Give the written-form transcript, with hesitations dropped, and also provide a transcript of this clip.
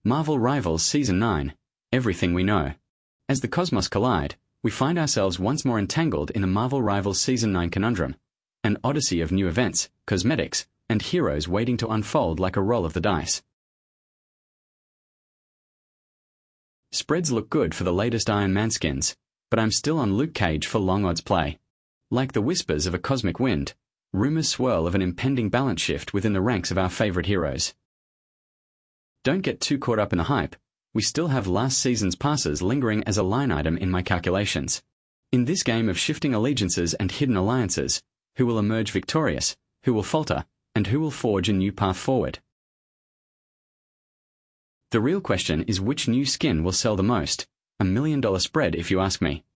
Marvel Rivals Season 9, Everything We Know. As the cosmos collide, we find ourselves once more entangled in the Marvel Rivals Season 9 conundrum, an odyssey of new events, cosmetics, and heroes waiting to unfold like a roll of the dice. Spreads look good for the latest Iron Man skins, but I'm still on Luke Cage for long odds play. Like the whispers of a cosmic wind, rumors swirl of an impending balance shift within the ranks of our favorite heroes. Don't get too caught up in the hype. We still have last season's passes lingering as a line item in my calculations. In this game of shifting allegiances and hidden alliances, who will emerge victorious, who will falter, and who will forge a new path forward? The real question is which new skin will sell the most, $1 million spread if you ask me.